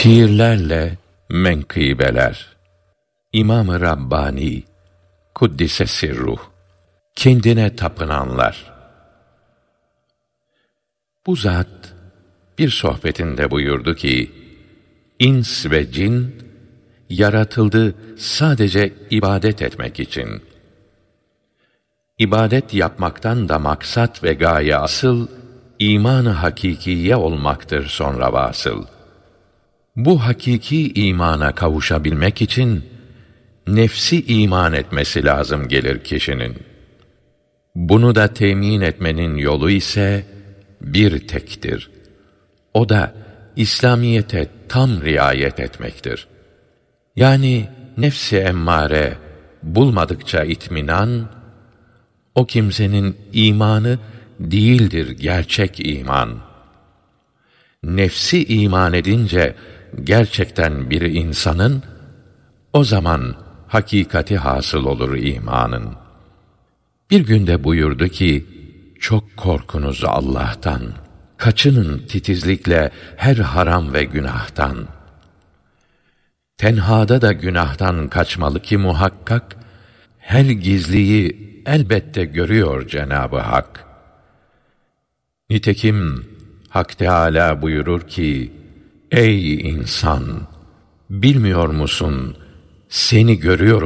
Şiirlerle menkıbeler. İmam-ı Rabbani Kuddise Sirruh. Kendine tapınanlar. Bu zat bir sohbetinde buyurdu ki, İns ve cin yaratıldı sadece ibadet etmek için. İbadet yapmaktan da maksat ve gaye asıl, iman-ı hakikiye olmaktır sonra vasıl. Bu hakiki imana kavuşabilmek için, nefsi iman etmesi lazım gelir kişinin. Bunu da temin etmenin yolu ise bir tektir. O da İslamiyete tam riayet etmektir. Yani nefsi emmare bulmadıkça itminan, o kimsenin imanı değildir gerçek iman. Nefsi iman edince gerçekten bir insanın, o zaman hakikati hasıl olur imanın. Bir günde buyurdu ki, çok korkunuz Allah'tan, kaçının titizlikle her haram ve günahtan. Tenhada da günahtan kaçmalı ki muhakkak, her gizliyi elbette görüyor Cenab-ı Hak. Nitekim Hak Teâlâ buyurur ki, ey insan! Bilmiyor musun, seni görüyorum